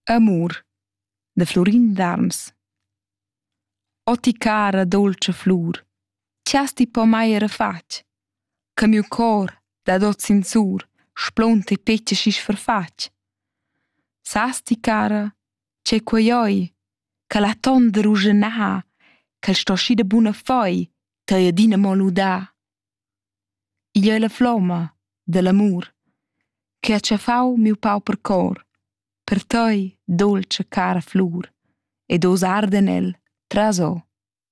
Amur, da Florin d'Arms. O ti cara dolce flur, ch'has ti po mai era fatg, che miu cor da dot sinsur splunta e petga schisch farfatg. Sas ti cara, c'è quei oi, che la ton da ruschenar, ch'el sto schi da buna foi, tei adina mo ludà. Igl ei la flomma da l'amur, che ha tschafau miu pauper cor, per tei dolce cara flur, ed os arda en el tras ora.